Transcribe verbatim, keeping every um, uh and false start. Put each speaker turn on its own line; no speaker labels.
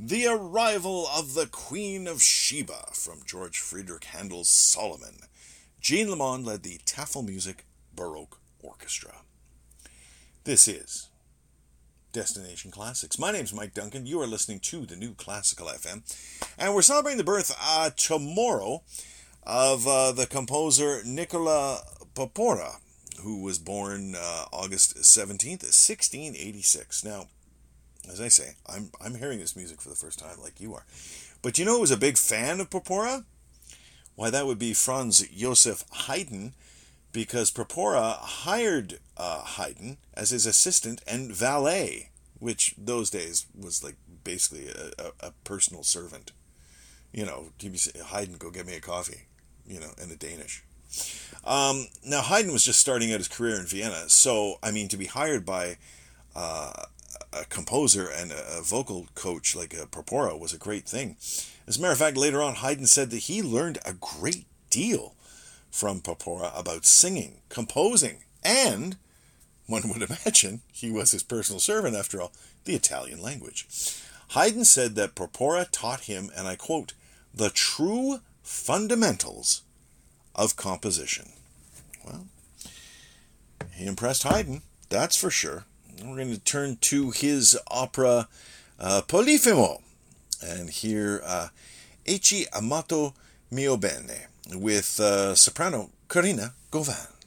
The Arrival of the Queen of Sheba from George Friedrich Handel's Solomon. Jean Lamond led the Tafelmusik Baroque Orchestra. This is Destination Classics. My name's Mike Duncan. You are listening to the New Classical F M. And we're celebrating the birth uh, tomorrow of uh, the composer Nicola Porpora, who was born uh, August seventeenth, sixteen eighty-six. Now, as I say, I'm I'm hearing this music for the first time like you are. But you know who was a big fan of Porpora? Why, that would be Franz Joseph Haydn, because Porpora hired uh, Haydn as his assistant and valet, which those days was like basically a, a, a personal servant. You know, Haydn, go get me a coffee, you know, in a Danish. Um, now, Haydn was just starting out his career in Vienna, so, I mean, to be hired by uh, a composer and a vocal coach like a Porpora was a great thing. As a matter of fact, later on, Haydn said that he learned a great deal from Porpora about singing, composing, and, one would imagine, he was his personal servant after all, the Italian language. Haydn said that Porpora taught him, and I quote, the true fundamentals of composition. Well, he impressed Haydn, that's for sure. We're going to turn to his opera uh, Polifemo and hear uh, Ecce amato mio bene with uh, soprano Carina Gauvin.